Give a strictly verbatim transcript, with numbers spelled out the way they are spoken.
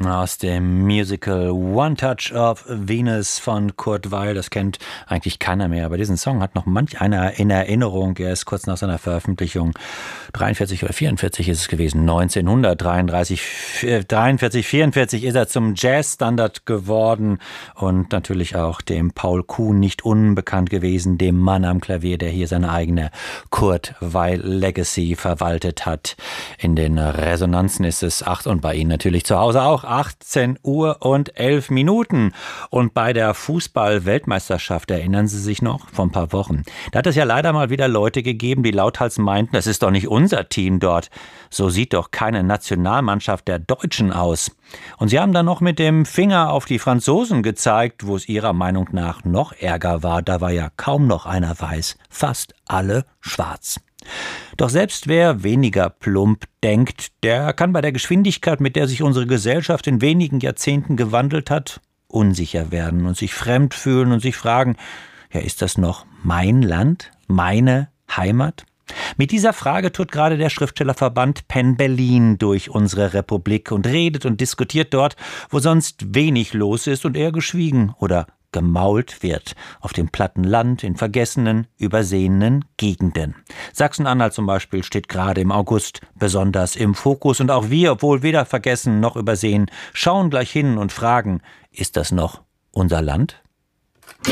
aus dem Musical One Touch of Venus von Kurt Weill. Das kennt eigentlich keiner mehr, aber diesen Song hat noch manch einer in Erinnerung. Er ist kurz nach seiner Veröffentlichung, dreiundvierzig oder vierundvierzig ist es gewesen, neunzehnhundertdreiunddreißig, dreiundvierzig, vierundvierzig ist er zum Jazzstandard geworden und natürlich auch dem Paul Kuhn nicht unbekannt gewesen, dem Mann am Klavier, der hier seine eigene Kurt Weill Legacy verwaltet hat. In den Resonanzen ist es acht und bei Ihnen natürlich zu Hause auch achtzehn Uhr und elf Minuten. Und bei der Fußball-Weltmeisterschaft, erinnern Sie sich noch, vor ein paar Wochen, da hat es ja leider mal wieder Leute gegeben, die lauthals meinten, das ist doch nicht unser Team dort. So sieht doch keine Nationalmannschaft der Deutschen aus. Und sie haben dann noch mit dem Finger auf die Franzosen gezeigt, wo es ihrer Meinung nach noch ärger war. Da war ja kaum noch einer weiß, fast alle schwarz. Doch selbst wer weniger plump denkt, der kann bei der Geschwindigkeit, mit der sich unsere Gesellschaft in wenigen Jahrzehnten gewandelt hat, unsicher werden und sich fremd fühlen und sich fragen, ja, ist das noch mein Land, meine Heimat? Mit dieser Frage tut gerade der Schriftstellerverband Penn Berlin durch unsere Republik und redet und diskutiert dort, wo sonst wenig los ist und eher geschwiegen oder gemault wird, auf dem platten Land, in vergessenen, übersehenen Gegenden. Sachsen-Anhalt zum Beispiel steht gerade im August besonders im Fokus und auch wir, obwohl weder vergessen noch übersehen, schauen gleich hin und fragen, ist das noch unser Land?